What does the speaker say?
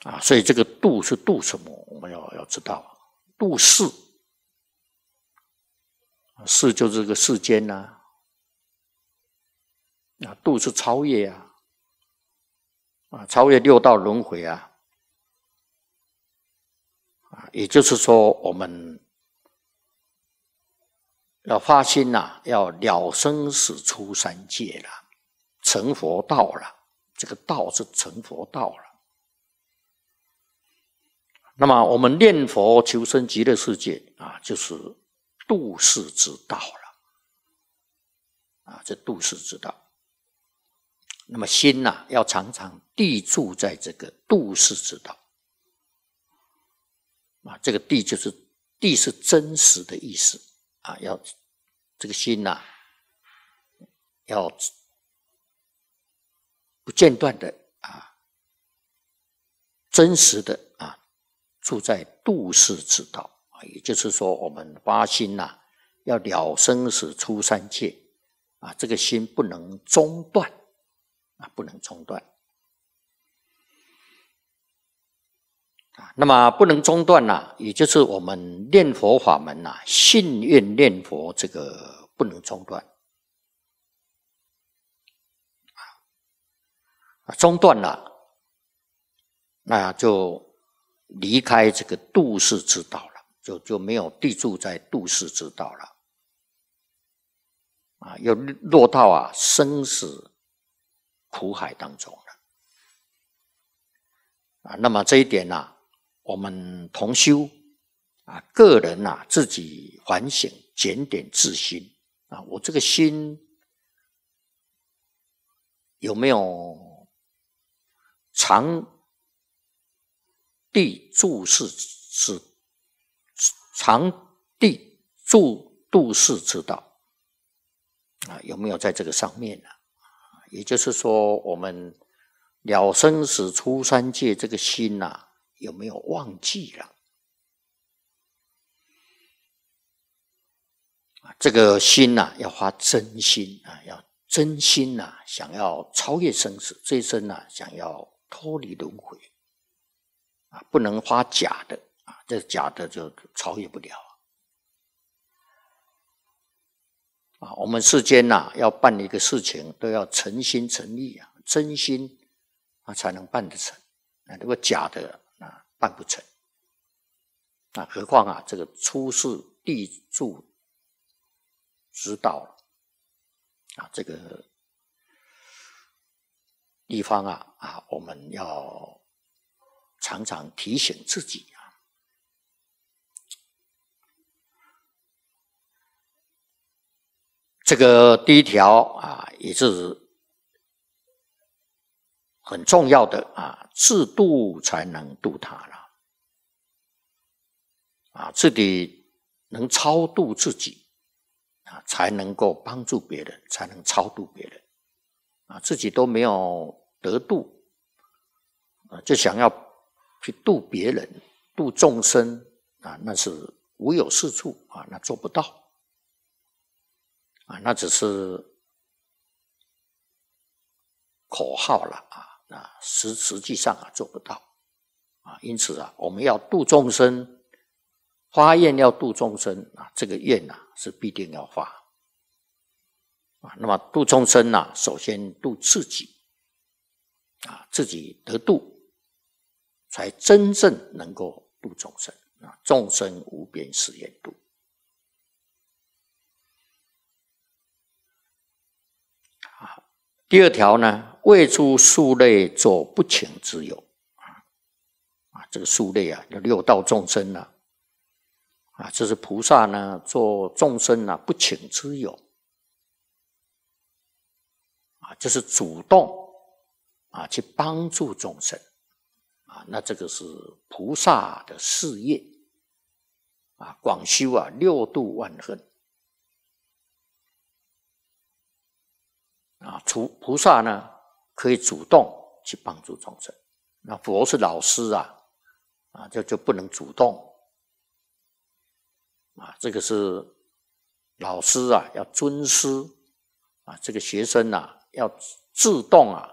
所以这个度是度什么？我们要知道，度世，世就是这个世间呐，度是超越超越六道轮回也就是说，我们要发心要了生死出三界了，成佛道了。这个道是成佛道了。那么我们念佛求生极乐世界就是度世之道了。这度世之道。那么心要常常地住在这个度世之道。这个地就是地是真实的意思要这个心要不间断的真实的住在度世之道也就是说，我们发心要了生死出三界这个心不能中断不能中断那么不能中断也就是我们念佛法门信愿念佛这个不能中断中断了，那就离开这个度世之道了，就没有地住在度世之道了又落到生死苦海当中了那么这一点我们同修个人自己反省检点自心我这个心有没有常地住世之常地住度世之道有没有在这个上面也就是说，我们了生死出三界这个心有没有忘记了？这个心要发真心要真心想要超越生死，这一生想要脱离轮回不能发假的这假的就超越不了我们世间要办一个事情都要诚心诚意真心才能办得成如果假的办不成何况这个出世地住之道了这个地方我们要常常提醒自己这个第一条也是很重要的自度才能度他了自己能超度自己才能够帮助别人，才能超度别人自己都没有得度就想要去度别人度众生那是无有是处那做不到那只是口号了实际上做不到因此我们要度众生，发愿要度众生这个愿是必定要发那么度众生首先度自己自己得度，才真正能够度众生众生无边誓愿度第二条呢，未出数类作不请之友这个数类有六道众生这是菩萨呢做众生不请之友就是主动去帮助众生那这个是菩萨的事业广修六度万恨菩萨呢可以主动去帮助众生，那佛是老师就不能主动这个是老师要尊师这个学生要自动